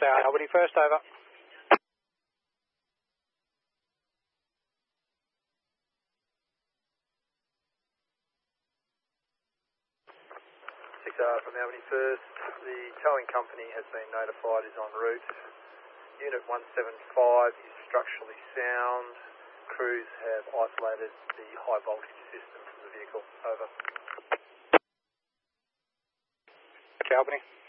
Albany first, over. From Albany first, the towing company has been notified, is en route. Unit 175 is structurally sound. Crews have isolated the high voltage system from the vehicle. Over. Albany.